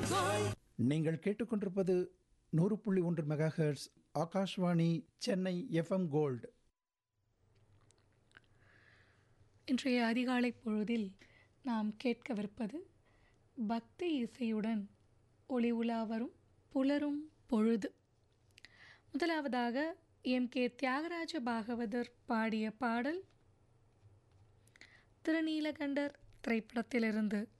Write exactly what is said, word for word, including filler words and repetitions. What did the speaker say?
நீங்கள் கேட்டுக்கொண்டிருப்பது நூறு புள்ளி ஒன்று mega hertz Akashvani Chennai FM gold. இன்றைய அதிகாலை பொழுதில் நாம் கேட்கவிருப்பது பக்தி இசையுடன் ஒளி உலா வரும் புலரும் பொழுது. முதலாவதாக எம் கே தியாகராஜ பாகவதர் பாடிய பாடல் திருநீலகண்டர் திரைப்படத்திலிருந்து.